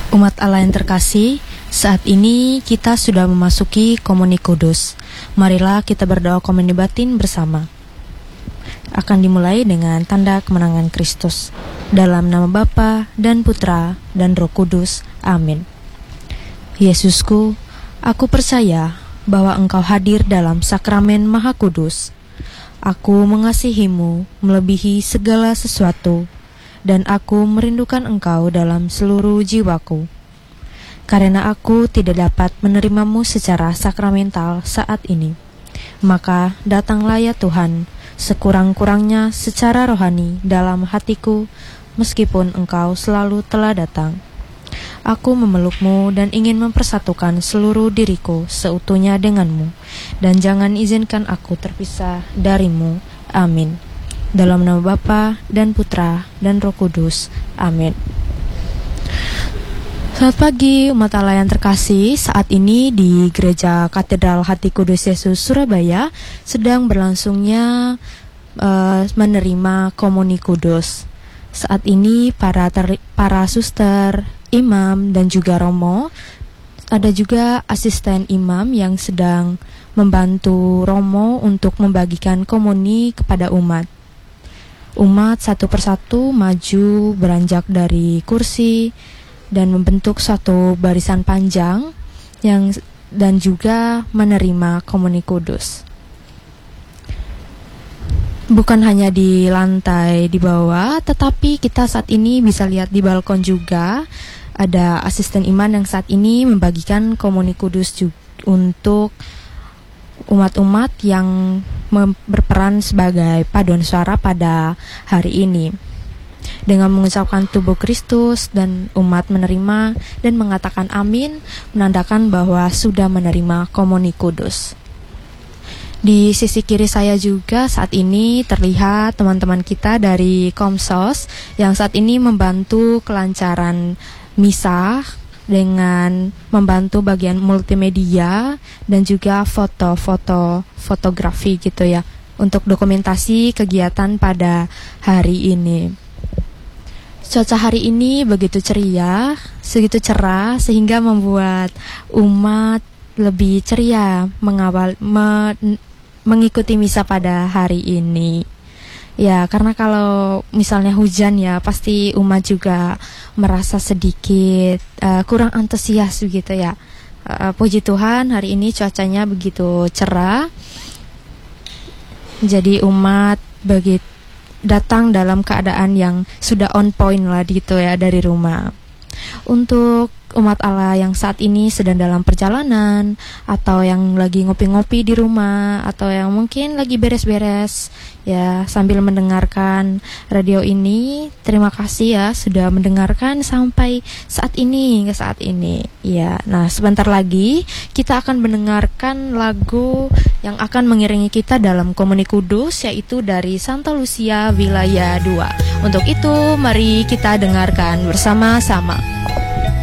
Umat Allah yang terkasih, saat ini kita sudah memasuki Komuni Kudus. Marilah kita berdoa komuni batin bersama. Akan dimulai dengan tanda kemenangan Kristus. Dalam nama Bapa dan Putra dan Roh Kudus. Amin. Yesusku, aku percaya bahwa Engkau hadir dalam sakramen Maha Kudus. Aku mengasihimu melebihi segala sesuatu, dan aku merindukan Engkau dalam seluruh jiwaku. Karena aku tidak dapat menerimamu secara sakramental saat ini, maka datanglah ya Tuhan, sekurang-kurangnya secara rohani dalam hatiku, meskipun Engkau selalu telah datang. Aku memelukmu dan ingin mempersatukan seluruh diriku seutuhnya denganmu, dan jangan izinkan aku terpisah darimu. Amin. Dalam nama Bapa dan Putra dan Roh Kudus. Amin. Selamat pagi umat Allah yang terkasih. Saat ini di Gereja Katedral Hati Kudus Yesus Surabaya sedang berlangsungnya menerima Komuni Kudus. Saat ini para suster, imam dan juga romo, ada juga asisten imam yang sedang membantu romo untuk membagikan komuni kepada umat. Umat satu persatu maju beranjak dari kursi dan membentuk satu barisan panjang dan juga menerima Komuni Kudus. Bukan hanya di lantai di bawah, tetapi kita saat ini bisa lihat di balkon juga ada asisten imam yang saat ini membagikan Komuni Kudus untuk umat-umat yang berperan sebagai paduan suara pada hari ini. Dengan mengucapkan tubuh Kristus dan umat menerima dan mengatakan amin, menandakan bahwa sudah menerima Komuni Kudus. Di sisi kiri saya juga saat ini terlihat teman-teman kita dari Komsos yang saat ini membantu kelancaran misa dengan membantu bagian multimedia dan juga fotografi gitu ya, untuk dokumentasi kegiatan pada hari ini. Cuaca hari ini begitu ceria, segitu cerah sehingga membuat umat lebih ceria mengikuti misa pada hari ini. Ya, karena kalau misalnya hujan ya pasti umat juga merasa sedikit kurang antusias begitu ya. Puji Tuhan hari ini cuacanya begitu cerah. Jadi umat datang dalam keadaan yang sudah on point lah gitu ya dari rumah. Untuk umat Allah yang saat ini sedang dalam perjalanan, atau yang lagi ngopi-ngopi di rumah, atau yang mungkin lagi beres-beres ya sambil mendengarkan radio ini, terima kasih ya sudah mendengarkan sampai saat ini hingga saat ini. Ya, nah sebentar lagi kita akan mendengarkan lagu yang akan mengiringi kita dalam Komuni Kudus, yaitu dari Santa Lucia Wilayah 2. Untuk itu mari kita dengarkan bersama-sama.